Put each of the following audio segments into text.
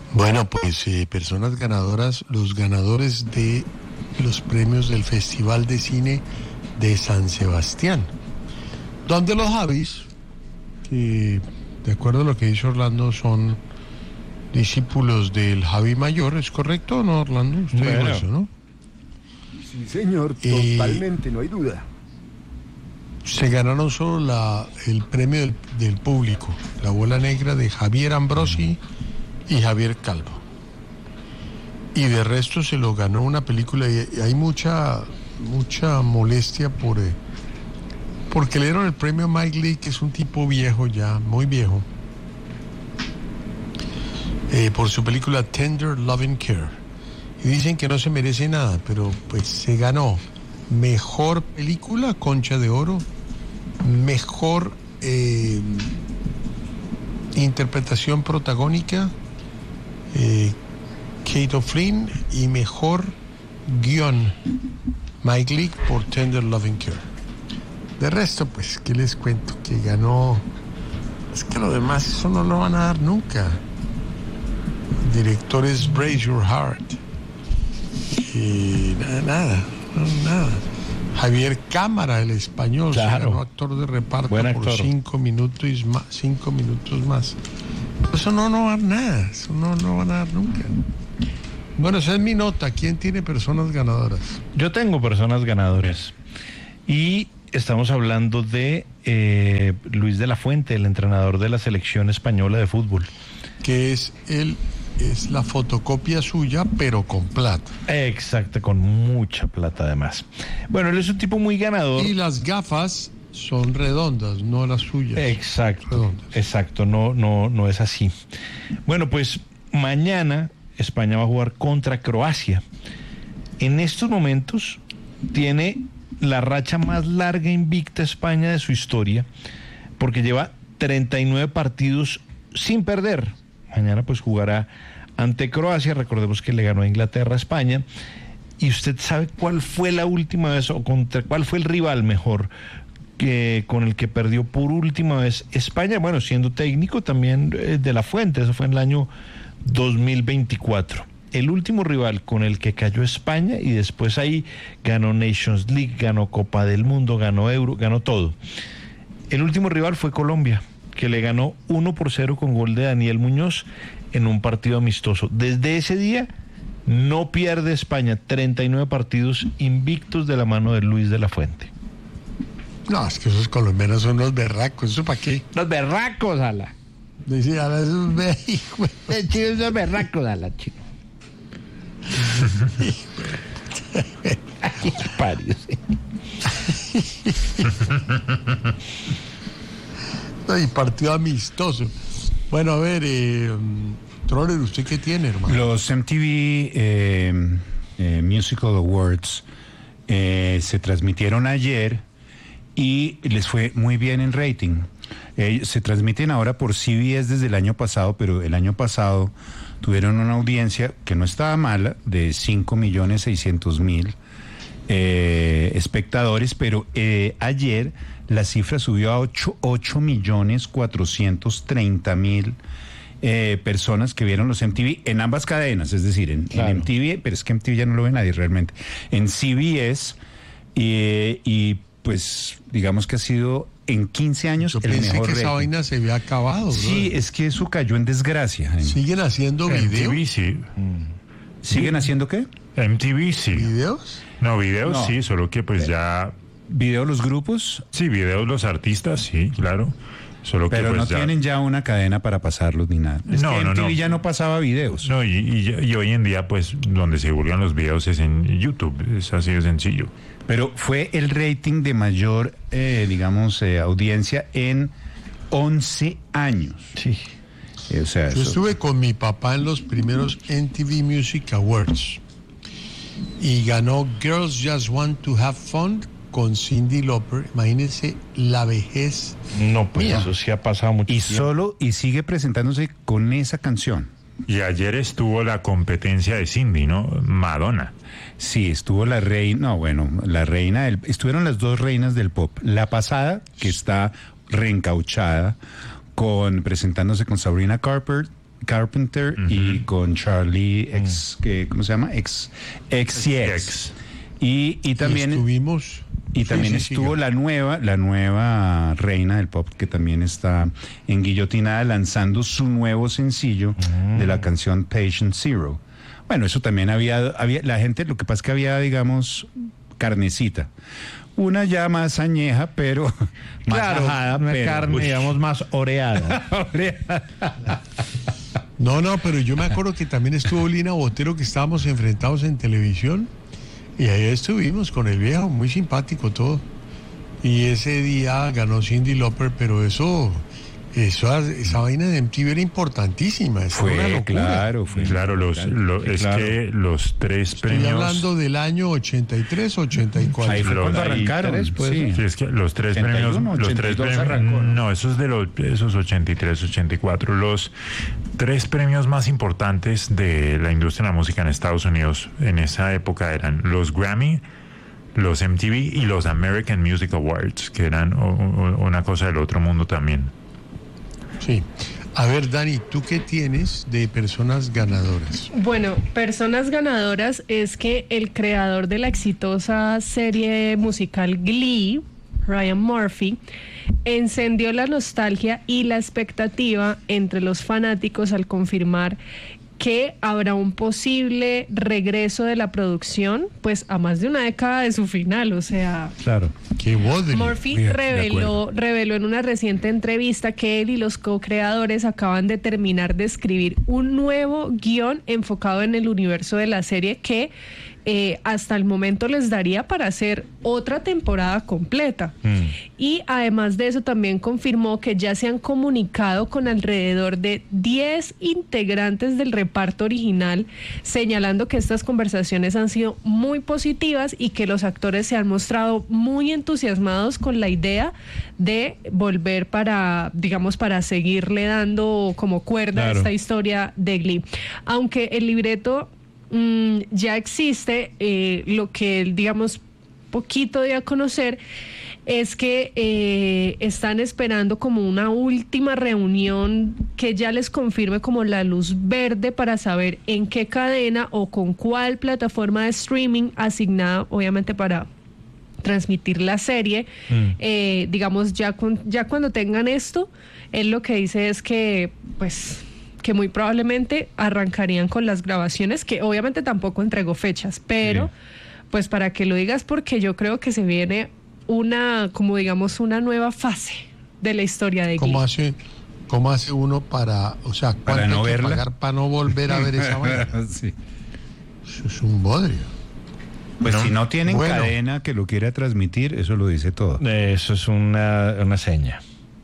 Bueno, pues personas ganadoras, los ganadores de los premios del Festival de Cine de San Sebastián, donde los Javis, que de acuerdo a lo que dice Orlando, son discípulos del Javi Mayor, ¿es correcto o no, Orlando? Usted dijo eso, ¿no? Sí, señor, totalmente, no hay duda. Se ganaron solo el premio del público, la bola negra de Javier Ambrosi y Javier Calvo. Y de resto se lo ganó una película y hay mucha molestia porque le dieron el premio a Mike Leigh, que es un tipo viejo ya, muy viejo, por su película Tender Loving Care. Y dicen que no se merece nada, pero pues se ganó mejor película, Concha de Oro, mejor interpretación protagónica, Kate O'Flynn, y mejor guión, Mike Leigh por Tender Loving Care. De resto, pues, ¿qué les cuento? Que ganó. Es que lo demás, eso no lo van a dar nunca. Directores Brace Your Heart. Y nada. Javier Cámara, el español, claro, se ganó actor de reparto por 5 minutos más. Eso no va a dar nada, eso no van a dar nunca. Bueno, esa es mi nota. ¿Quién tiene personas ganadoras? Yo tengo personas ganadoras. Y estamos hablando de Luis de la Fuente, el entrenador de la selección española de fútbol. Que es la fotocopia suya, pero con plata. Exacto, con mucha plata además. Bueno, él es un tipo muy ganador. Y las gafas son redondas, no las suyas. Exacto, no es así. Bueno, pues mañana España va a jugar contra Croacia. En estos momentos tiene la racha más larga invicta España de su historia, porque lleva 39 partidos sin perder. Mañana pues jugará ante Croacia. Recordemos que le ganó a Inglaterra a España. ¿Y usted sabe cuál fue la última vez, o contra cuál fue el rival mejor con el que perdió por última vez España? Bueno, siendo técnico también de la Fuente, eso fue en el año 2024. El último rival con el que cayó España, y después ahí ganó Nations League, ganó Copa del Mundo, ganó Euro, ganó todo. El último rival fue Colombia, que le ganó 1-0 con gol de Daniel Muñoz en un partido amistoso. Desde ese día no pierde España, 39 partidos invictos de la mano de Luis de la Fuente. No, es que esos colombianos son los berracos, ¿eso para qué? Los berracos, ala. Dice, ala, esos berracos. Los berracos, ala, chino. Ay, parios. Y partido amistoso. Bueno, a ver, Troller, ¿usted qué tiene, hermano? Los MTV Musical Awards se transmitieron ayer y les fue muy bien en rating. Se transmiten ahora por CBS desde el año pasado, pero el año pasado tuvieron una audiencia que no estaba mala, de 5.600.000 espectadores, pero ayer la cifra subió a 8.430.000 personas que vieron los MTV en ambas cadenas, es decir, en MTV, pero es que MTV ya no lo ve nadie realmente, en CBS, y pues digamos que ha sido en 15 años yo el mejor pensé que rating. Esa vaina se había acabado. Sí, es que eso cayó en desgracia. ¿Siguen haciendo videos? MTV, sí. ¿Siguen haciendo qué? MTV, sí. ¿Videos? No, videos No. sí, solo que pues ya... ¿Videos los grupos? Sí, videos los artistas, sí, claro. Solo Pero que no pues tienen ya una cadena para pasarlos ni nada. Es No, que no, MTV no. ya no pasaba videos. No, y hoy en día pues donde se divulgan los videos es en YouTube, es así de sencillo. Pero fue el rating de mayor, audiencia en 11 años. Sí. O sea, Yo estuve con mi papá en los primeros MTV Music Awards y ganó Girls Just Want to Have Fun con Cyndi Lauper. Imagínense la vejez. No, pues mía. eso sí ha pasado mucho tiempo. y sigue presentándose con esa canción. Y ayer estuvo la competencia de Cyndi, ¿no? Madonna. Sí, estuvo la reina, estuvieron las dos reinas del pop. La pasada, que está reencauchada, presentándose con Sabrina Carpenter, Carpenter y con Charlie ¿cómo se llama? XCX. Y también estuvimos... Y también estuvo la nueva reina del pop, que también está en Guillotinada, lanzando su nuevo sencillo de la canción Patient Zero. Bueno, eso también había la gente, lo que pasa es que había, digamos, carnecita. Una ya más añeja, pero más ajada, una pero, carne, digamos, más oreada. No, pero yo me acuerdo que también estuvo Lina Botero, que estábamos enfrentados en televisión. Y ahí estuvimos con el viejo, muy simpático todo. Y ese día ganó Cyndi Lauper, pero esa vaina de MTV era importantísima. Fue una locura. Que los tres premios... Estoy hablando del año 83, 84. Ahí fue cuando arrancaron. Sí, es que los tres 81, premios... 82 arrancó, ¿no? Eso es esos 83, 84. Los tres premios más importantes de la industria de la música en Estados Unidos en esa época eran los Grammy, los MTV y los American Music Awards, que eran una cosa del otro mundo también. Sí. A ver, Dani, ¿tú qué tienes de personas ganadoras? Bueno, personas ganadoras es que el creador de la exitosa serie musical Glee, Ryan Murphy, encendió la nostalgia y la expectativa entre los fanáticos al confirmar que habrá un posible regreso de la producción, pues a más de una década de su final, o sea... Claro. ¡Qué bodrio! Murphy reveló en una reciente entrevista que él y los co-creadores acaban de terminar de escribir un nuevo guión enfocado en el universo de la serie que hasta el momento les daría para hacer otra temporada completa. Y además de eso también confirmó que ya se han comunicado con alrededor de 10 integrantes del reparto original, señalando que estas conversaciones han sido muy positivas y que los actores se han mostrado muy entusiasmados con la idea de volver para seguirle dando como cuerda a esta historia de Glee. Aunque el libreto ya existe, lo que él, digamos, poquito dio a conocer es que están esperando como una última reunión que ya les confirme como la luz verde para saber en qué cadena o con cuál plataforma de streaming asignada, obviamente, para transmitir la serie. Digamos, ya cuando tengan esto, él lo que dice es que, pues, que muy probablemente arrancarían con las grabaciones, que obviamente tampoco entregó fechas, pero pues para que lo digas, porque yo creo que se viene una nueva fase de la historia de Glee. ¿Cómo hace uno para no hay que verla? pagar para no volver a ver esa vaina? Sí. Eso es un bodrio. Pues si no tienen cadena que lo quiera transmitir, eso lo dice todo. Eso es una seña.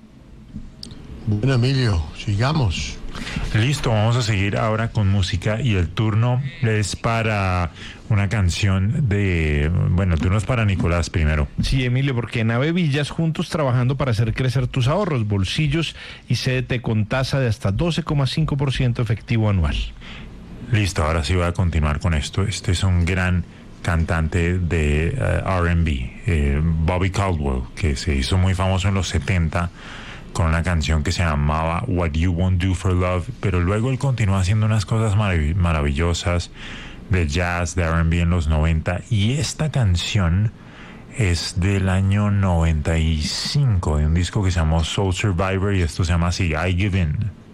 Bueno, Emilio, sigamos. Listo, vamos a seguir ahora con música y el turno es para una canción el turno es para Nicolás primero. Sí, Emilio, porque en Ave Villas, juntos trabajando para hacer crecer tus ahorros, bolsillos y CDT con tasa de hasta 12,5% efectivo anual. Listo, ahora sí voy a continuar con esto. Este es un gran cantante de R&B, Bobby Caldwell, que se hizo muy famoso en los 70 con una canción que se llamaba What You Won't Do for Love, pero luego él continuó haciendo unas cosas maravillosas de jazz, de R&B en los 90, y esta canción es del año 95, de un disco que se llamó Soul Survivor, y esto se llama así, I Give In.